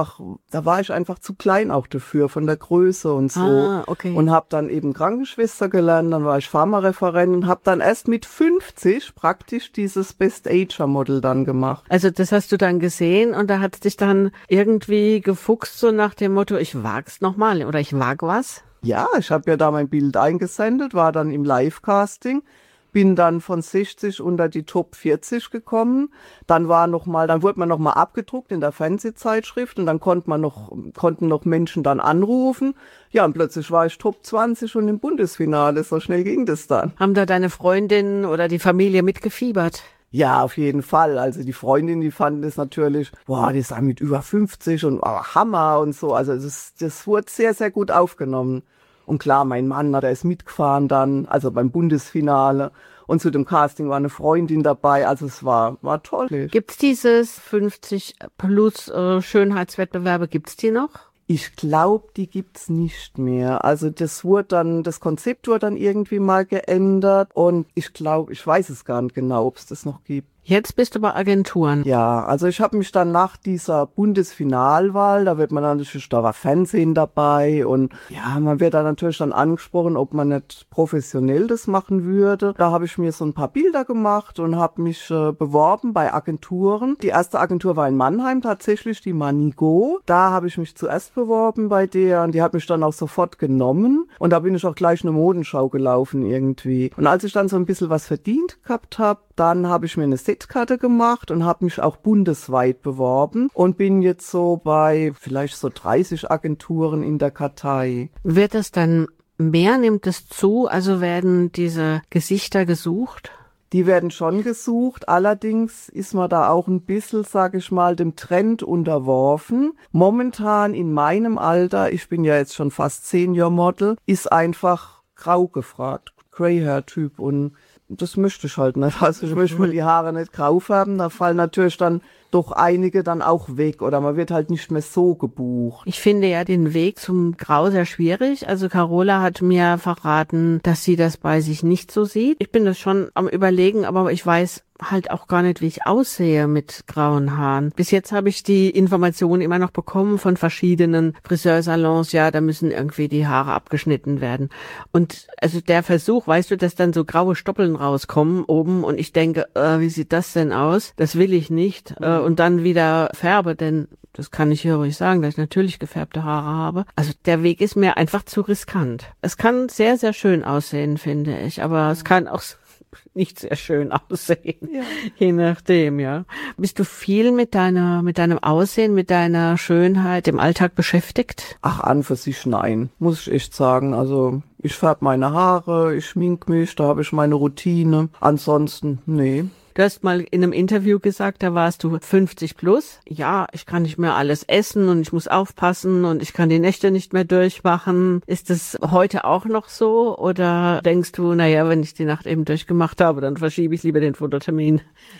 ich einfach zu klein auch dafür, von der Größe und so. Ah, okay. Und habe dann eben Krankenschwester gelernt, dann war ich Pharmareferent und habe dann erst mit 50 praktisch dieses Best-Ager-Model dann gemacht. Also das hast du dann gesehen und da hat dich dann irgendwie gefuchst, so nach dem Motto, ich wag's nochmal oder ich wag was? Ja, ich habe ja da mein Bild eingesendet, war dann im Live-Casting, bin dann von 60 unter die Top 40 gekommen. Dann wurde man nochmal abgedruckt in der Fernsehzeitschrift und dann konnten noch Menschen dann anrufen. Ja, und plötzlich war ich Top 20 und im Bundesfinale. So schnell ging das dann. Haben da deine Freundin oder die Familie mitgefiebert? Ja, auf jeden Fall. Also die Freundin, die fanden das natürlich, die ist mit über 50 und Hammer und so. Also das wurde sehr, sehr gut aufgenommen. Und klar, mein Mann, der ist mitgefahren dann, also beim Bundesfinale. Und zu dem Casting war eine Freundin dabei, also es war toll. Gibt's dieses 50 plus Schönheitswettbewerbe, gibt's die noch? Ich glaube, die gibt's nicht mehr. Also das Konzept wurde dann irgendwie mal geändert und ich weiß es gar nicht genau, ob es das noch gibt. Jetzt bist du bei Agenturen. Ja, also ich habe mich dann nach dieser Bundesfinalwahl, da war Fernsehen dabei und ja, man wird da natürlich dann angesprochen, ob man nicht professionell das machen würde. Da habe ich mir so ein paar Bilder gemacht und habe mich beworben bei Agenturen. Die erste Agentur war in Mannheim tatsächlich, die Manigo. Da habe ich mich zuerst beworben bei der und die hat mich dann auch sofort genommen und da bin ich auch gleich eine Modenschau gelaufen irgendwie. Und als ich dann so ein bisschen was verdient gehabt habe, dann habe ich mir eine Setkarte gemacht und habe mich auch bundesweit beworben und bin jetzt so bei vielleicht so 30 Agenturen in der Kartei. Wird es dann mehr, nimmt es zu? Also werden diese Gesichter gesucht? Die werden schon gesucht, allerdings ist man da auch ein bisschen, sage ich mal, dem Trend unterworfen. Momentan in meinem Alter, ich bin ja jetzt schon fast Senior-Model, ist einfach grau gefragt, Grey-Hair-Typ und das möchte ich halt nicht. Also ich möchte mal die Haare nicht grau färben, da fallen natürlich dann doch einige dann auch weg oder man wird halt nicht mehr so gebucht. Ich finde ja den Weg zum Grau sehr schwierig. Also Carola hat mir verraten, dass sie das bei sich nicht so sieht. Ich bin das schon am Überlegen, aber ich weiß halt auch gar nicht, wie ich aussehe mit grauen Haaren. Bis jetzt habe ich die Informationen immer noch bekommen von verschiedenen Friseursalons, ja, da müssen irgendwie die Haare abgeschnitten werden. Und also der Versuch, weißt du, dass dann so graue Stoppeln rauskommen oben und ich denke, wie sieht das denn aus? Das will ich nicht. Und dann wieder färbe, denn das kann ich hier ruhig sagen, dass ich natürlich gefärbte Haare habe. Also der Weg ist mir einfach zu riskant. Es kann sehr, sehr schön aussehen, finde ich, aber es kann auch nicht sehr schön aussehen, ja. Je nachdem, ja. Bist du viel mit deinem Aussehen, mit deiner Schönheit im Alltag beschäftigt? Ach, an für sich nein, muss ich echt sagen. Also ich färbe meine Haare, ich schmink mich, da habe ich meine Routine. Ansonsten, nee. Du hast mal in einem Interview gesagt, da warst du 50 plus. Ja, ich kann nicht mehr alles essen und ich muss aufpassen und ich kann die Nächte nicht mehr durchmachen. Ist das heute auch noch so? Oder denkst du, naja, wenn ich die Nacht eben durchgemacht habe, dann verschiebe ich lieber den Fototermin?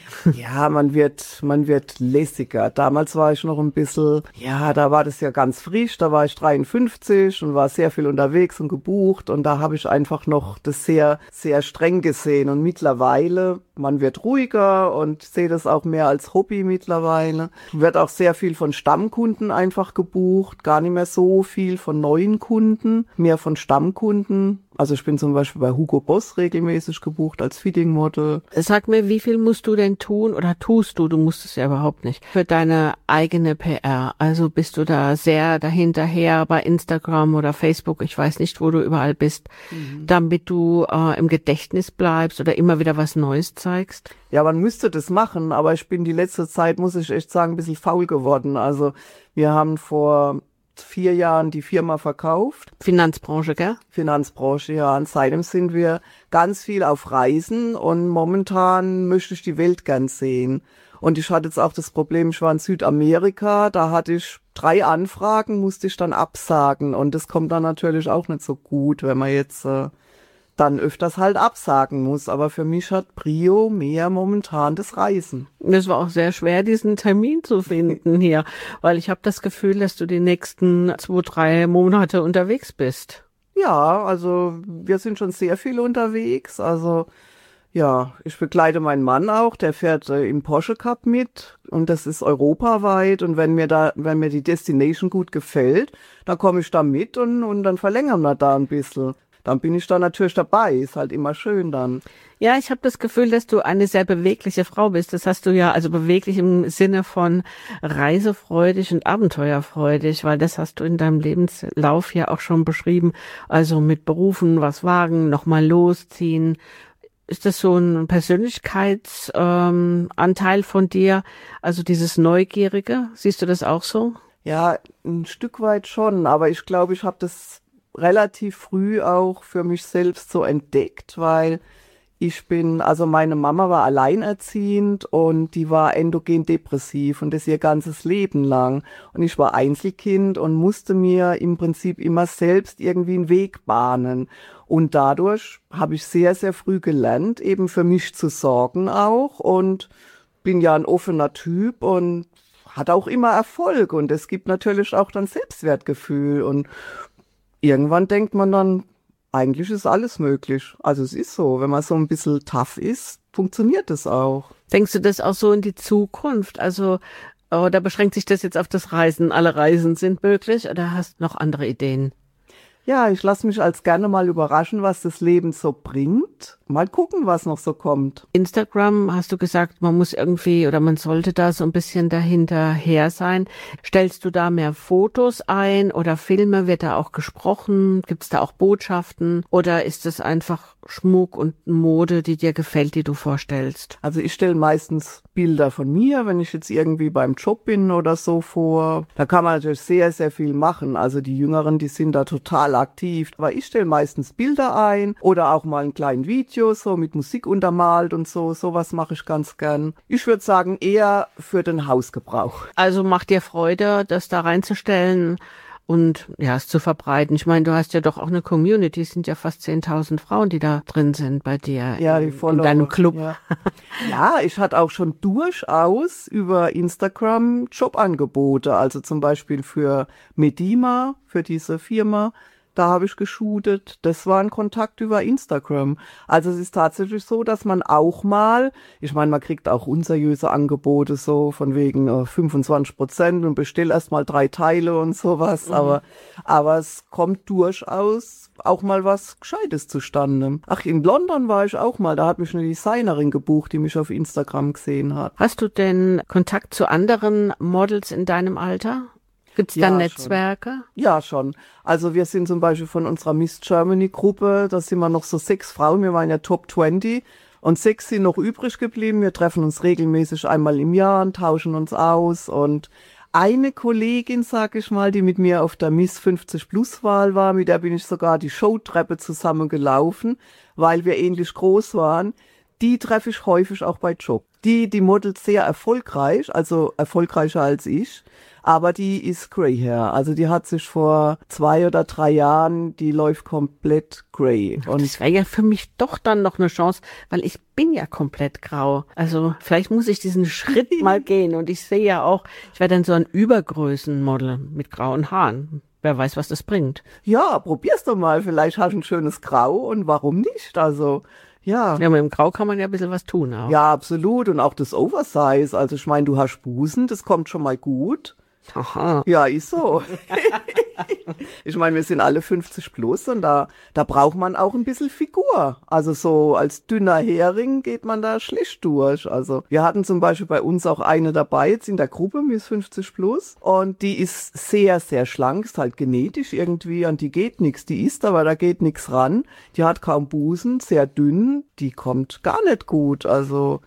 Ja, man wird lässiger. Damals war ich noch ein bisschen, ja, da war das ja ganz frisch, da war ich 53 und war sehr viel unterwegs und gebucht und da habe ich einfach noch das sehr, sehr streng gesehen und mittlerweile, man wird ruhiger und sehe das auch mehr als Hobby mittlerweile. Wird auch sehr viel von Stammkunden einfach gebucht, gar nicht mehr so viel von neuen Kunden, mehr von Stammkunden. Also ich bin zum Beispiel bei Hugo Boss regelmäßig gebucht als Fitting-Model. Sag mir, wie viel musst du denn tun oder tust du musst es ja überhaupt nicht, für deine eigene PR? Also bist du da sehr dahinterher bei Instagram oder Facebook, ich weiß nicht, wo du überall bist, damit du im Gedächtnis bleibst oder immer wieder was Neues zeigst? Ja, man müsste das machen, aber ich bin die letzte Zeit, muss ich echt sagen, ein bisschen faul geworden. Also wir haben vor 4 Jahren die Firma verkauft. Finanzbranche, gell? Finanzbranche, ja. Und seitdem sind wir ganz viel auf Reisen und momentan möchte ich die Welt gern sehen. Und ich hatte jetzt auch das Problem, ich war in Südamerika, da hatte ich 3 Anfragen, musste ich dann absagen und das kommt dann natürlich auch nicht so gut, wenn man jetzt dann öfters halt absagen muss. Aber für mich hat Prio mehr momentan das Reisen. Es war auch sehr schwer, diesen Termin zu finden hier, weil ich habe das Gefühl, dass du die nächsten 2-3 Monate unterwegs bist. Ja, also wir sind schon sehr viel unterwegs. Also ja, ich begleite meinen Mann auch, der fährt im Porsche Cup mit und das ist europaweit und wenn mir die Destination gut gefällt, dann komme ich da mit und dann verlängern wir da ein bisschen. Dann bin ich da natürlich dabei, ist halt immer schön dann. Ja, ich habe das Gefühl, dass du eine sehr bewegliche Frau bist. Das hast du ja, also beweglich im Sinne von reisefreudig und abenteuerfreudig, weil das hast du in deinem Lebenslauf ja auch schon beschrieben. Also mit Berufen, was wagen, nochmal losziehen. Ist das so ein Persönlichkeitsanteil von dir? Also dieses Neugierige, siehst du das auch so? Ja, ein Stück weit schon, aber ich glaube, ich habe das relativ früh auch für mich selbst so entdeckt, weil also meine Mama war alleinerziehend und die war endogen depressiv und das ihr ganzes Leben lang. Und ich war Einzelkind und musste mir im Prinzip immer selbst irgendwie einen Weg bahnen. Und dadurch habe ich sehr, sehr früh gelernt, eben für mich zu sorgen auch und bin ja ein offener Typ und hat auch immer Erfolg und es gibt natürlich auch dann Selbstwertgefühl und irgendwann denkt man dann, eigentlich ist alles möglich. Also es ist so, wenn man so ein bisschen tough ist, funktioniert es auch. Denkst du das auch so in die Zukunft? Also, oder beschränkt sich das jetzt auf das Reisen? Alle Reisen sind möglich oder hast du noch andere Ideen? Ja, ich lasse mich als gerne mal überraschen, was das Leben so bringt. Mal gucken, was noch so kommt. Instagram, hast du gesagt, man muss irgendwie oder man sollte da so ein bisschen dahinterher sein. Stellst du da mehr Fotos ein oder Filme? Wird da auch gesprochen? Gibt es da auch Botschaften? Oder ist es einfach Schmuck und Mode, die dir gefällt, die du vorstellst? Also ich stelle meistens Bilder von mir, wenn ich jetzt irgendwie beim Job bin oder so vor. Da kann man natürlich sehr, sehr viel machen. Also die Jüngeren, die sind da total aktiv. Aber ich stelle meistens Bilder ein oder auch mal ein kleines Video, so mit Musik untermalt und so. Sowas mache ich ganz gern. Ich würde sagen, eher für den Hausgebrauch. Also macht dir Freude, das da reinzustellen und ja, es zu verbreiten. Ich meine, du hast ja doch auch eine Community. Es sind ja fast 10.000 Frauen, die da drin sind bei dir ja, die in deinem Club. Ja. Ja, ich hatte auch schon durchaus über Instagram Jobangebote. Also zum Beispiel für Medima, für diese Firma. Da habe ich geshootet. Das war ein Kontakt über Instagram. Also es ist tatsächlich so, dass man auch mal, ich meine, man kriegt auch unseriöse Angebote so von wegen 25% und bestell erst mal 3 Teile und sowas. Aber es kommt durchaus auch mal was Gescheites zustande. Ach, in London war ich auch mal. Da hat mich eine Designerin gebucht, die mich auf Instagram gesehen hat. Hast du denn Kontakt zu anderen Models in deinem Alter? Gibt's da Netzwerke? Schon. Ja, schon. Also wir sind zum Beispiel von unserer Miss Germany Gruppe, da sind wir noch so 6 Frauen, wir waren ja Top 20 und 6 sind noch übrig geblieben. Wir treffen uns regelmäßig einmal im Jahr und tauschen uns aus und eine Kollegin, sag ich mal, die mit mir auf der Miss 50 Plus Wahl war, mit der bin ich sogar die Showtreppe zusammen gelaufen, weil wir ähnlich groß waren. Die treffe ich häufig auch bei Job. Die modelt sehr erfolgreich, also erfolgreicher als ich. Aber die ist grey hair. Also die hat sich vor 2 oder 3 Jahren, die läuft komplett grey. Und das wäre ja für mich doch dann noch eine Chance, weil ich bin ja komplett grau. Also vielleicht muss ich diesen Schritt mal gehen. Und ich sehe ja auch, ich werde dann so ein Übergrößenmodel mit grauen Haaren. Wer weiß, was das bringt. Ja, probier's doch mal. Vielleicht hast du ein schönes Grau und warum nicht? Also ja. Ja, mit dem Grau kann man ja ein bisschen was tun auch. Ja, absolut. Und auch das Oversize. Also ich meine, du hast Busen, das kommt schon mal gut. Aha. Ja, ist so. Ich meine, wir sind alle 50 plus und da braucht man auch ein bisschen Figur. Also so als dünner Hering geht man da schlecht durch. Also wir hatten zum Beispiel bei uns auch eine dabei, jetzt in der Gruppe, Miss 50 plus. Und die ist sehr, sehr schlank, ist halt genetisch irgendwie, an die geht nichts. Die isst, aber da geht nichts ran. Die hat kaum Busen, sehr dünn, die kommt gar nicht gut. Also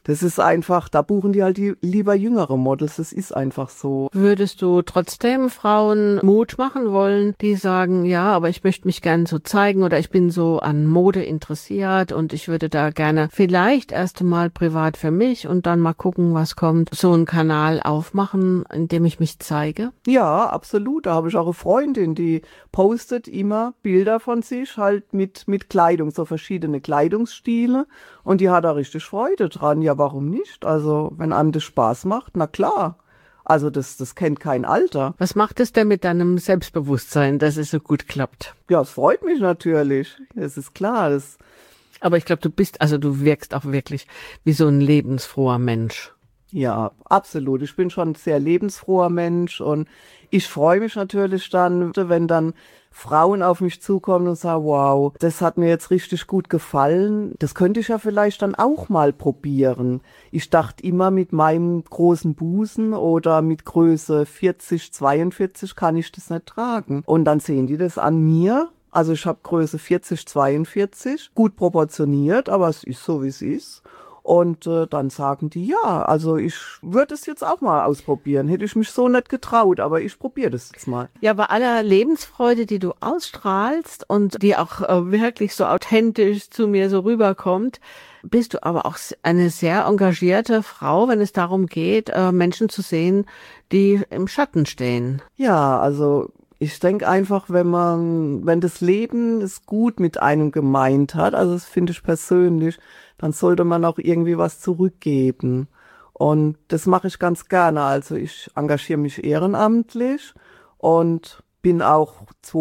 Das ist einfach, da buchen die halt lieber jüngere Models, das ist einfach so. Würdest du trotzdem Frauen Mut machen wollen, die sagen, ja, aber ich möchte mich gerne so zeigen oder ich bin so an Mode interessiert und ich würde da gerne vielleicht erst einmal privat für mich und dann mal gucken, was kommt, so einen Kanal aufmachen, in dem ich mich zeige? Ja, absolut. Da habe ich auch eine Freundin, die postet immer Bilder von sich halt mit Kleidung, so verschiedene Kleidungsstile und die hat da richtig Freude dran. Ja, warum nicht? Also, wenn einem das Spaß macht, na klar. Also, das kennt kein Alter. Was macht es denn mit deinem Selbstbewusstsein, dass es so gut klappt? Ja, es freut mich natürlich. Das ist klar. Aber ich glaube, du wirkst auch wirklich wie so ein lebensfroher Mensch. Ja, absolut. Ich bin schon ein sehr lebensfroher Mensch und ich freue mich natürlich dann, wenn dann Frauen auf mich zukommen und sagen, wow, das hat mir jetzt richtig gut gefallen. Das könnte ich ja vielleicht dann auch mal probieren. Ich dachte immer, mit meinem großen Busen oder mit Größe 40, 42 kann ich das nicht tragen. Und dann sehen die das an mir. Also ich habe Größe 40, 42, gut proportioniert, aber es ist so, wie es ist. Und dann sagen die, ja, also ich würde es jetzt auch mal ausprobieren. Hätte ich mich so nicht getraut, aber ich probiere das jetzt mal. Ja, bei aller Lebensfreude, die du ausstrahlst und die auch wirklich so authentisch zu mir so rüberkommt, bist du aber auch eine sehr engagierte Frau, wenn es darum geht, Menschen zu sehen, die im Schatten stehen. Ja, also ich denke einfach, wenn das Leben es gut mit einem gemeint hat, also das finde ich persönlich, dann sollte man auch irgendwie was zurückgeben. Und das mache ich ganz gerne. Also ich engagiere mich ehrenamtlich und bin auch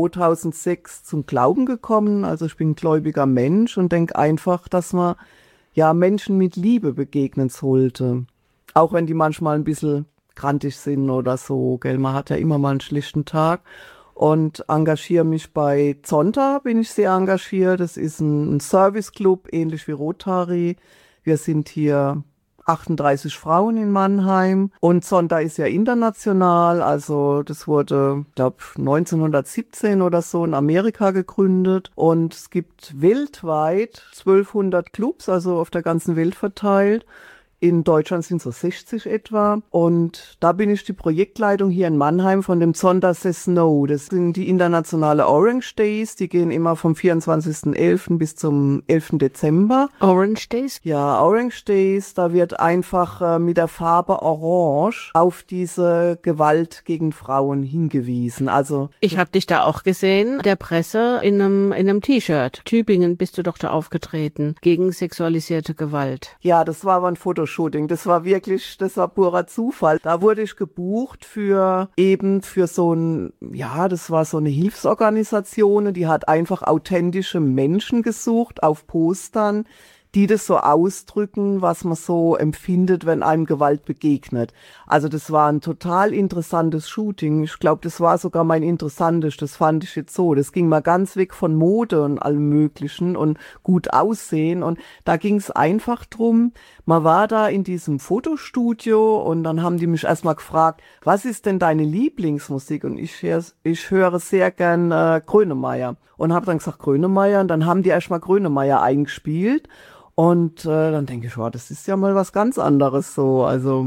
2006 zum Glauben gekommen. Also ich bin ein gläubiger Mensch und denke einfach, dass man ja Menschen mit Liebe begegnen sollte. Auch wenn die manchmal ein bisschen grantig sind oder so, gell, man hat ja immer mal einen schlechten Tag und engagiere mich bei Zonta, bin ich sehr engagiert. Das ist ein Serviceclub, ähnlich wie Rotary. Wir sind hier 38 Frauen in Mannheim und Zonta ist ja international, also das wurde, ich glaube, 1917 oder so in Amerika gegründet und es gibt weltweit 1200 Clubs, also auf der ganzen Welt verteilt. In Deutschland sind so 60 etwa und da bin ich die Projektleitung hier in Mannheim von dem Zonta Says No. Das sind die internationale Orange Days, die gehen immer vom 24.11. bis zum 11. Dezember. Orange Days? Ja, Orange Days, da wird einfach mit der Farbe Orange auf diese Gewalt gegen Frauen hingewiesen. Also ich habe dich da auch gesehen, der Presse in einem T-Shirt. Tübingen bist du doch da aufgetreten gegen sexualisierte Gewalt. Ja, das war aber ein Fotoshooting. Das war purer Zufall. Da wurde ich gebucht für so das war so eine Hilfsorganisation, die hat einfach authentische Menschen gesucht auf Postern, die das so ausdrücken, was man so empfindet, wenn einem Gewalt begegnet. Also das war ein total interessantes Shooting. Ich glaube, das war sogar mein interessantestes, das fand ich jetzt so. Das ging mal ganz weg von Mode und allem Möglichen und gut aussehen. Und da ging es einfach drum, man war da in diesem Fotostudio und dann haben die mich erstmal gefragt, was ist denn deine Lieblingsmusik? Und ich höre sehr gern Grönemeyer. Und habe dann gesagt, Grönemeyer. Und dann haben die erstmal Grönemeyer eingespielt. Und dann denke ich, wow, das ist ja mal was ganz anderes so. Also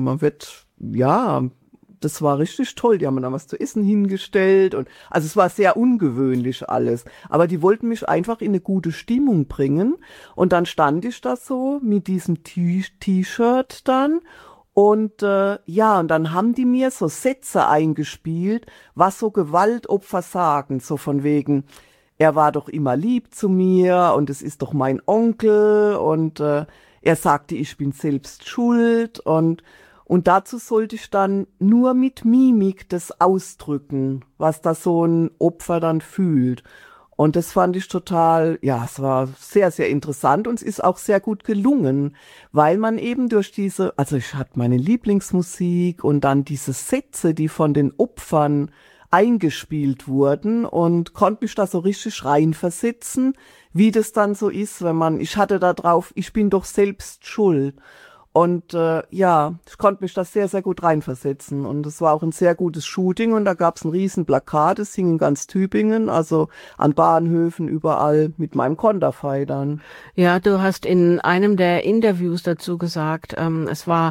das war richtig toll. Die haben mir dann was zu essen hingestellt und also es war sehr ungewöhnlich alles. Aber die wollten mich einfach in eine gute Stimmung bringen. Und dann stand ich da so mit diesem T-Shirt dann. Und und dann haben die mir so Sätze eingespielt, was so Gewaltopfer sagen, so von wegen, er war doch immer lieb zu mir und es ist doch mein Onkel und er sagte, ich bin selbst schuld und dazu sollte ich dann nur mit Mimik das ausdrücken, was da so ein Opfer dann fühlt. Und das fand ich total, es war sehr, sehr interessant und es ist auch sehr gut gelungen, weil man eben durch ich hatte meine Lieblingsmusik und dann diese Sätze, die von den Opfern eingespielt wurden und konnte mich da so richtig reinversetzen, wie das dann so ist, ich hatte da drauf, ich bin doch selbst schuld. Und ich konnte mich da sehr, sehr gut reinversetzen. Und es war auch ein sehr gutes Shooting und da gab es ein riesen Plakat, das hing in ganz Tübingen, also an Bahnhöfen, überall mit meinem Konterfei dann. Ja, du hast in einem der Interviews dazu gesagt, es war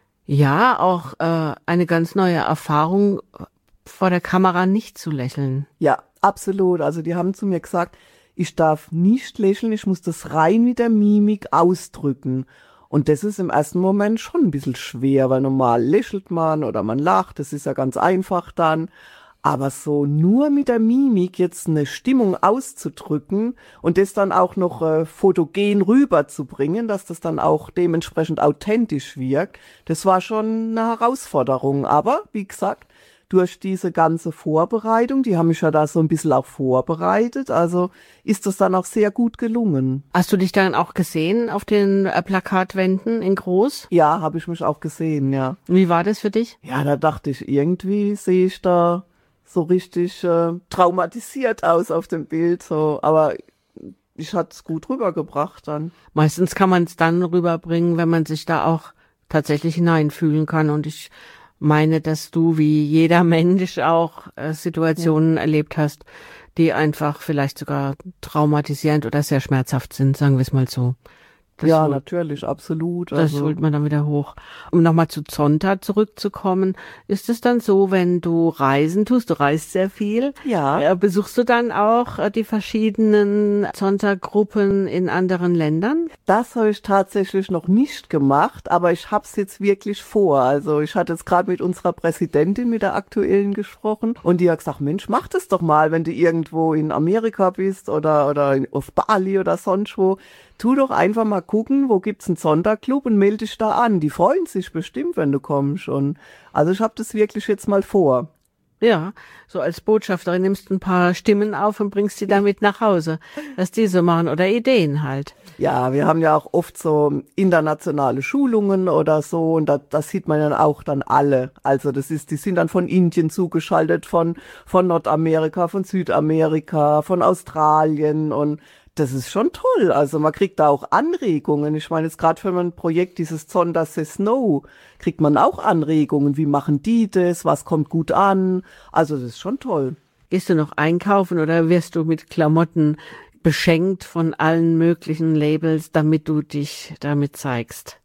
ja auch eine ganz neue Erfahrung, vor der Kamera nicht zu lächeln. Ja, absolut. Also die haben zu mir gesagt, ich darf nicht lächeln, ich muss das rein mit der Mimik ausdrücken. Und das ist im ersten Moment schon ein bisschen schwer, weil normal lächelt man oder man lacht, das ist ja ganz einfach dann. Aber so nur mit der Mimik jetzt eine Stimmung auszudrücken und das dann auch noch fotogen rüberzubringen, dass das dann auch dementsprechend authentisch wirkt, das war schon eine Herausforderung. Aber wie gesagt, durch diese ganze Vorbereitung, die haben mich ja da so ein bisschen auch vorbereitet, also ist das dann auch sehr gut gelungen. Hast du dich dann auch gesehen auf den Plakatwänden in groß? Ja, habe ich mich auch gesehen, ja. Wie war das für dich? Ja, da dachte ich, irgendwie sehe ich da so richtig traumatisiert aus auf dem Bild, so, aber ich hatte es gut rübergebracht dann. Meistens kann man es dann rüberbringen, wenn man sich da auch tatsächlich hineinfühlen kann, und ich meine, dass du wie jeder Mensch auch Situationen erlebt hast, die einfach vielleicht sogar traumatisierend oder sehr schmerzhaft sind, sagen wir es mal so. Ja, natürlich, absolut. Das holt man dann wieder hoch. Um nochmal zu Zonta zurückzukommen, ist es dann so, wenn du Reisen tust, du reist sehr viel, besuchst du dann auch die verschiedenen Zonta-Gruppen in anderen Ländern? Das habe ich tatsächlich noch nicht gemacht, aber ich habe es jetzt wirklich vor. Also ich hatte jetzt gerade mit unserer Präsidentin, mit der aktuellen, gesprochen und die hat gesagt, Mensch, mach das doch mal, wenn du irgendwo in Amerika bist oder auf Bali oder sonst wo. Tu doch einfach mal gucken, wo gibt's einen Zonta-Club und melde dich da an. Die freuen sich bestimmt, wenn du kommst. Und also ich habe das wirklich jetzt mal vor. Ja, so als Botschafterin nimmst du ein paar Stimmen auf und bringst die damit nach Hause, was die so machen, oder Ideen halt. Ja, wir haben ja auch oft so internationale Schulungen oder so und da sieht man dann auch dann alle. Also die sind dann von Indien zugeschaltet, von Nordamerika, von Südamerika, von Australien, und das ist schon toll. Also man kriegt da auch Anregungen. Ich meine, jetzt gerade für mein Projekt, dieses Zonta Says Snow, kriegt man auch Anregungen. Wie machen die das? Was kommt gut an? Also das ist schon toll. Gehst du noch einkaufen oder wirst du mit Klamotten beschenkt von allen möglichen Labels, damit du dich damit zeigst?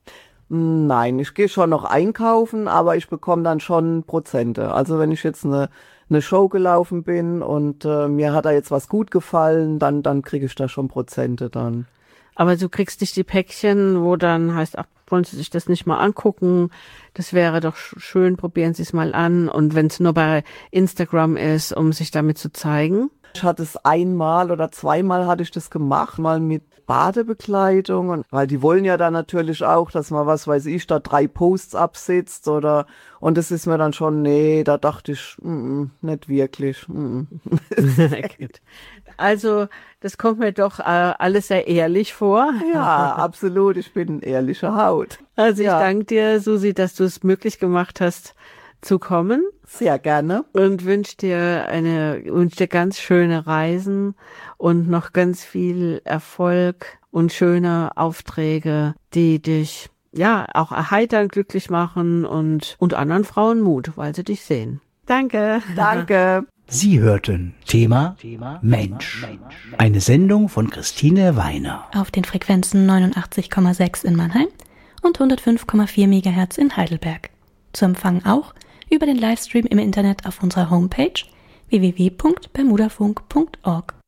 Nein, ich gehe schon noch einkaufen, aber ich bekomme dann schon Prozente. Also wenn ich jetzt eine Show gelaufen bin und mir hat da jetzt was gut gefallen, dann kriege ich da schon Prozente dann. Aber du kriegst nicht die Päckchen, wo dann heißt, ach, wollen Sie sich das nicht mal angucken? Das wäre doch schön, probieren Sie es mal an. Und wenn es nur bei Instagram ist, um sich damit zu zeigen? Ich hatte es einmal oder zweimal hatte ich das gemacht, mal mit Badebekleidung, und weil die wollen ja dann natürlich auch, dass man, was weiß ich, da 3 Posts absetzt und das ist mir dann schon, nee, da dachte ich, nicht wirklich. Also, das kommt mir doch alles sehr ehrlich vor. Ja, absolut, ich bin ehrliche Haut. Also ich danke dir, Susi, dass du es möglich gemacht hast, zu kommen. Sehr gerne. Und wünsche dir ganz schöne Reisen und noch ganz viel Erfolg und schöne Aufträge, die dich auch erheitern, glücklich machen und anderen Frauen Mut, weil sie dich sehen. Danke. Danke. Sie hörten Thema Mensch. Eine Sendung von Christine Weiner. Auf den Frequenzen 89,6 in Mannheim und 105,4 MHz in Heidelberg. Zu empfangen auch über den Livestream im Internet auf unserer Homepage www.bermudafunk.org.